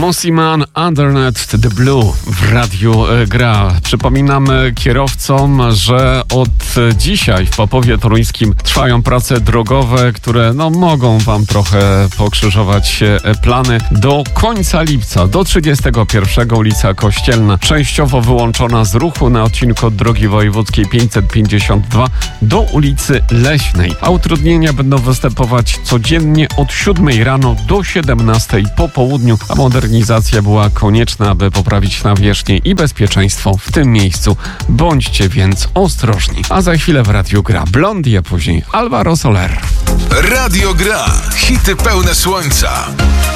Mossy Man, Underneath the Blue w Radiu Gra. Przypominam kierowcom, że od dzisiaj w Popowie Toruńskim trwają prace drogowe, które mogą wam trochę pokrzyżować plany. Do końca lipca, do 31 ulica Kościelna, częściowo wyłączona z ruchu na odcinku od drogi wojewódzkiej 552 do ulicy Leśnej. A utrudnienia będą występować codziennie od 7 rano do 17 po południu, a modernizacja była konieczna, aby poprawić nawierzchnię i bezpieczeństwo w tym miejscu. Bądźcie więc ostrożni. A za chwilę w Radiu Gra Blondie, a później Alvaro Soler. Radio Gra. Hity pełne słońca.